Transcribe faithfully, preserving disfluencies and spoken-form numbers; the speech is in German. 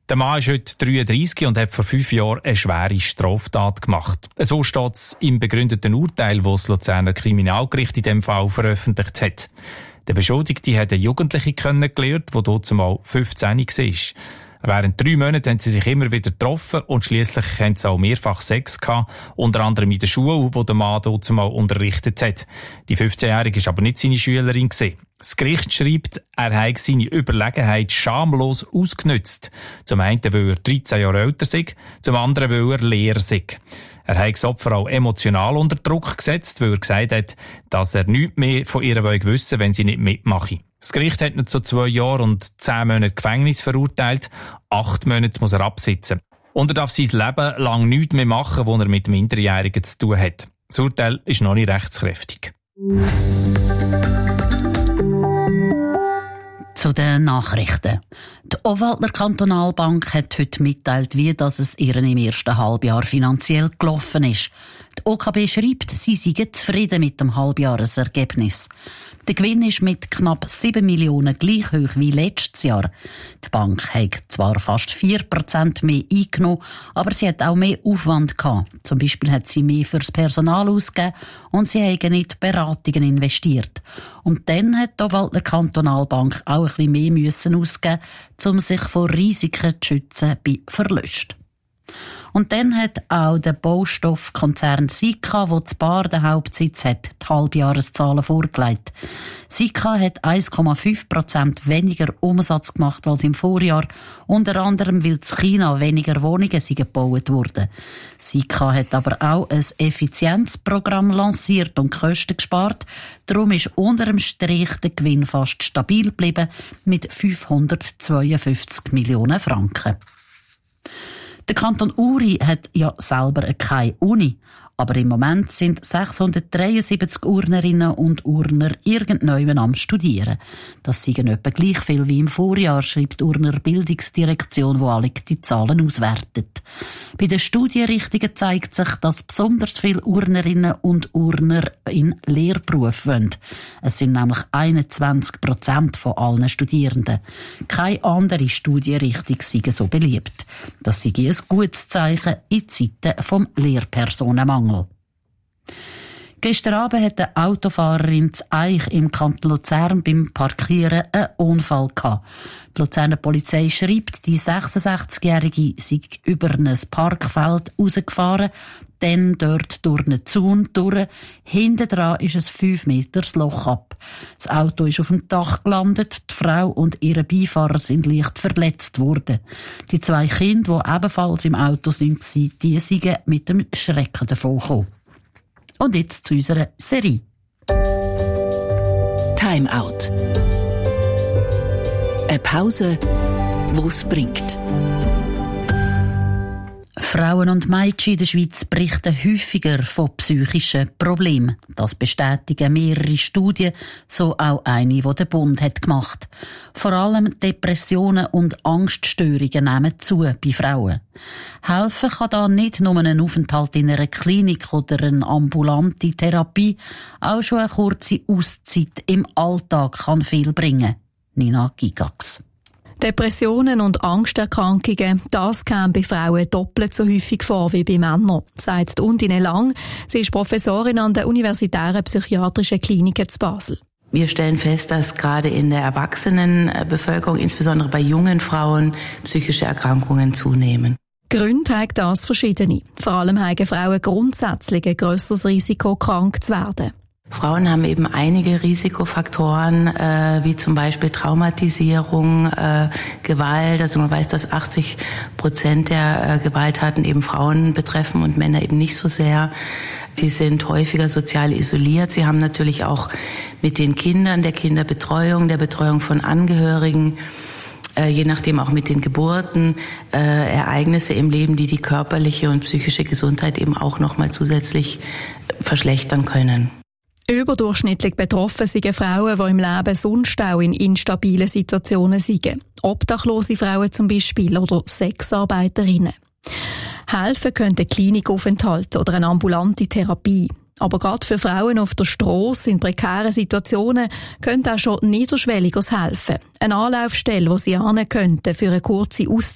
Der Mann ist heute dreiunddreissig und hat vor fünf Jahren eine schwere Straftat gemacht. So steht es im begründeten Urteil, das das Luzerner Kriminalgericht in diesem Fall veröffentlicht hat. Der Beschuldigte hat eine Jugendliche kennengelernt, die dort mal fünfzehn war. Während drei Monaten haben sie sich immer wieder getroffen und schliesslich haben sie auch mehrfach Sex gehabt, unter anderem in der Schule, wo der Mann dort mal unterrichtet hat. Die fünfzehnjährige war aber nicht seine Schülerin gewesen. Das Gericht schreibt, er habe seine Überlegenheit schamlos ausgenutzt. Zum einen, weil er dreizehn Jahre älter sei, zum anderen, weil er Lehrer sei. Er habe das Opfer auch emotional unter Druck gesetzt, weil er gesagt hat, dass er nichts mehr von ihr wissen will, wenn sie nicht mitmache. Das Gericht hat ihn zu zwei Jahren und zehn Monate Gefängnis verurteilt. Acht Monate muss er absitzen. Und er darf sein Leben lang nichts mehr machen, was er mit Minderjährigen zu tun hat. Das Urteil ist noch nicht rechtskräftig. Zu den Nachrichten. Die Obwaldner Kantonalbank hat heute mitteilt, wie dass es ihren im ersten Halbjahr finanziell gelaufen ist. Die O K B schreibt, sie seien zufrieden mit dem Halbjahresergebnis. Der Gewinn ist mit knapp sieben Millionen gleich hoch wie letztes Jahr. Die Bank hat zwar fast vier Prozent mehr eingenommen, aber sie hat auch mehr Aufwand gehabt. Zum Beispiel hat sie mehr fürs Personal ausgegeben und sie haben in die Beratungen investiert. Und dann hat die Obwaldner Kantonalbank auch ein bisschen mehr müssen ausgeben, um sich vor Risiken zu schützen bei Verlusten. Und dann hat auch der Baustoffkonzern Sika, der zu Bar den Hauptsitz hat, die Halbjahreszahlen vorgelegt. Sika hat eins Komma fünf Prozent weniger Umsatz gemacht als im Vorjahr, unter anderem weil in China weniger Wohnungen sind gebaut wurden. Sika hat aber auch ein Effizienzprogramm lanciert und Kosten gespart. Darum ist unter dem Strich der Gewinn fast stabil geblieben mit fünfhundertzweiundfünfzig Millionen Franken. Der Kanton Uri hat ja selber keine Uni, aber im Moment sind sechshundertdreiundsiebzig Urnerinnen und Urner irgendwann am Studieren. Das seien etwa gleich viel wie im Vorjahr, schreibt die Urner Bildungsdirektion, wo alle die Zahlen auswertet. Bei den Studienrichtungen zeigt sich, dass besonders viele Urnerinnen und Urner in Lehrberufe wollen. Es sind nämlich einundzwanzig Prozent von allen Studierenden. Keine andere Studienrichtung sei so beliebt. Das sei ein gutes Zeichen in Zeiten vom Lehrpersonenmangel. Gestern Abend hat eine Autofahrerin zu Eich im Kanton Luzern beim Parkieren einen Unfall gehabt. Die Luzerner Polizei schreibt, die sechsundsechzigjährige sei über ein Parkfeld rausgefahren, dann dort durch einen Zaun durch. Hinten dran ist ein fünf Meter Loch ab. Das Auto ist auf dem Dach gelandet, die Frau und ihre Beifahrer sind leicht verletzt worden. Die zwei Kinder, die ebenfalls im Auto sind, die sind mit dem Schrecken davongekommen. Und jetzt zu unserer Serie. Time Out. Eine Pause, wo's bringt. Frauen und Mädchen in der Schweiz berichten häufiger von psychischen Problemen. Das bestätigen mehrere Studien, so auch eine, die der Bund hat gemacht. Vor allem Depressionen und Angststörungen nehmen zu bei Frauen. Helfen kann da nicht nur ein Aufenthalt in einer Klinik oder eine ambulante Therapie, auch schon eine kurze Auszeit im Alltag kann viel bringen. Nina Gigax. Depressionen und Angsterkrankungen, das käme bei Frauen doppelt so häufig vor wie bei Männern, sagt Undine Lang. Sie ist Professorin an der Universitären Psychiatrischen Klinik zu Basel. Wir stellen fest, dass gerade in der Erwachsenenbevölkerung, insbesondere bei jungen Frauen, psychische Erkrankungen zunehmen. Gründe haben das verschiedene. Vor allem haben Frauen grundsätzlich ein grösseres Risiko, krank zu werden. Frauen haben eben einige Risikofaktoren, äh, wie zum Beispiel Traumatisierung, äh, Gewalt. Also man weiß, dass achtzig Prozent der äh, Gewalttaten eben Frauen betreffen und Männer eben nicht so sehr. Sie sind häufiger sozial isoliert. Sie haben natürlich auch mit den Kindern, der Kinderbetreuung, der Betreuung von Angehörigen, äh, je nachdem auch mit den Geburten, äh, Ereignisse im Leben, die die körperliche und psychische Gesundheit eben auch nochmal zusätzlich verschlechtern können. Überdurchschnittlich betroffen sind Frauen, die im Leben sonst auch in instabilen Situationen sind. Obdachlose Frauen zum Beispiel oder Sexarbeiterinnen. Helfen könnte Klinikaufenthalt oder eine ambulante Therapie. Aber gerade für Frauen auf der Strasse in prekären Situationen könnte auch schon niederschwelligeres helfen. Eine Anlaufstelle, wo sie hin könnten für eine kurze Auszeit